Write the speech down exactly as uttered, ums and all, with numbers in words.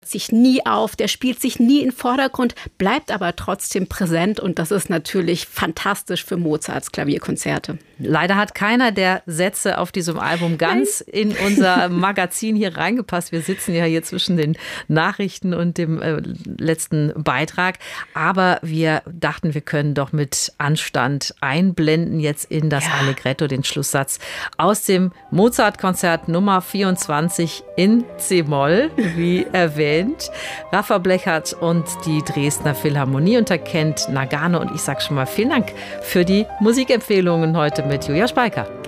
sich nie auf, der spielt sich nie in den Vordergrund, bleibt aber trotzdem präsent und das ist natürlich fantastisch für Mozarts Klavierkonzerte. Leider hat keiner der Sätze auf diesem Album ganz Nein. in unser Magazin hier reingepasst. Wir sitzen ja hier zwischen den Nachrichten und dem äh, letzten Beitrag. Aber wir dachten, wir können doch mit Anstand einblenden jetzt in das ja. Allegretto, den Schlusssatz aus dem Mozart-Konzert Nummer vierundzwanzig in C-Moll, wie erwähnt. Rafa Blechert und die Dresdner Philharmonie unter Kent Nagano. Und ich sage schon mal vielen Dank für die Musikempfehlungen heute mit Julia Speiker.